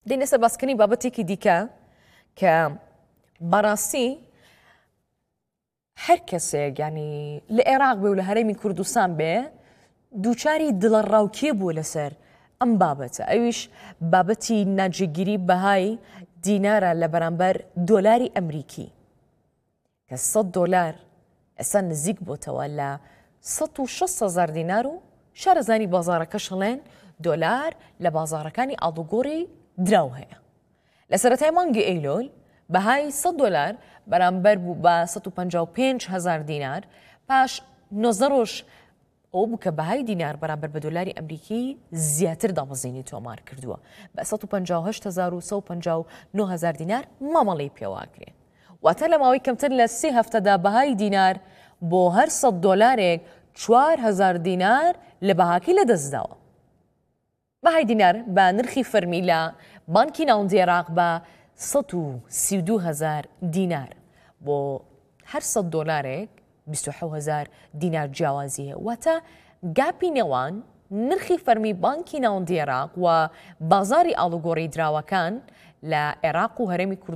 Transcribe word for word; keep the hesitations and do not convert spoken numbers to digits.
دێنە سەر باسکردنی بابەتێکی دیکە کە بەڕاستی هەر کەسێک ینی لە عێراق بێ و لە هەرێمی کوردستان بێ دووچاری دڵە ڕاوکێ بووە لەسەر ئەم بابەتە. ئەویش بابەتی ناجێگیری بەهای دینارە لە بەرامبەر دۆلاری ئەمریکی کە سەد دۆلار ئێستا نزیک بۆتەوە لە سەد و شەست هەزار دینار و شارەزانی بازارەکە شڵێن دۆلار لە بازارەکانی ئاڵوگۆڕی دراو هەیە. لە سەرەتای مانگی ئەیلۆل بەهای سەد دۆلار بەرامبەر بوو بە سەد و پەنجا و پێنج هەزار دینار، پاش نۆزدە ڕۆژ ئەو بوو کە بەهای دینار بەرامبەر بە دۆلاری ئەمریکی زیاتر دامەزینی تۆمار کردووە بە سەد و پەنجا و هەشت هەزار و سەد و پەنجا و نۆ هەزار دینار مامەڵی پێواکرێ. واتە لە ماوەی کەمتر لە سێ هەفتەدا بەهای دینار بۆ هەر سەد دۆلارێک چوار هەزار دینار لە بەهاکی لەدەستداوە. بەهای دینار بە نرخی فەرمی لە بانکی ناوەندی عێراق بە سەد و سی و دوو هەزار دینار بۆ هەر سەد دۆلارێک بیست و حەوت هەزار دینار جیاوازی هەیە. واتە گاپی نێوان نرخی فەرمی بانکی ناوەندی عێراق و بازاری ئاڵوگۆڕی دراوەکان لە عێراق و هەرێمی کوردستان